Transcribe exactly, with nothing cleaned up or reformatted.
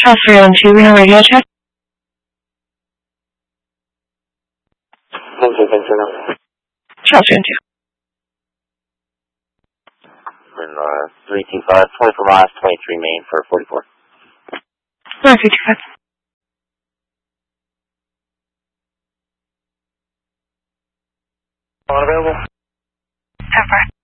Charles three one two, Reno radio check. Thank you, thank you now. Charles three one two. Uh, three two five, twenty-four miles, twenty-three main for forty-four. nine three two five. Unavailable. Have